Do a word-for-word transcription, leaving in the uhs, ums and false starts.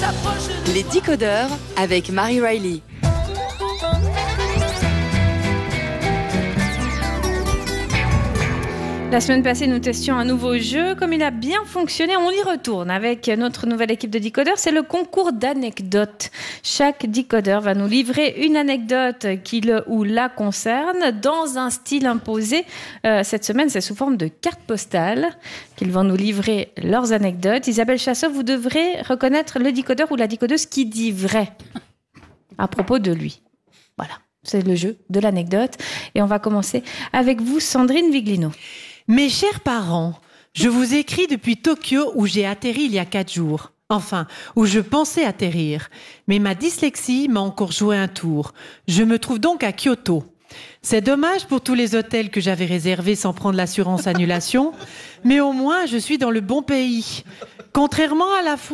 Les décodeurs avec Marie Riley. La semaine passée, nous testions un nouveau jeu. Comme il a bien fonctionné, on y retourne avec notre nouvelle équipe de décodeurs. C'est le concours d'anecdotes. Chaque décodeur va nous livrer une anecdote qui le ou la concerne dans un style imposé. Euh, cette semaine, c'est sous forme de carte postale qu'ils vont nous livrer leurs anecdotes. Isabelle Chassot, vous devrez reconnaître le décodeur ou la décodeuse qui dit vrai à propos de lui. Voilà, c'est le jeu de l'anecdote. Et on va commencer avec vous, Sandrine Viglino. Mes chers parents, je vous écris depuis Tokyo où j'ai atterri il y a quatre jours. Enfin, où je pensais atterrir. Mais ma dyslexie m'a encore joué un tour. Je me trouve donc à Kyoto. C'est dommage pour tous les hôtels que j'avais réservés sans prendre l'assurance annulation, mais au moins je suis dans le bon pays. Contrairement à la fois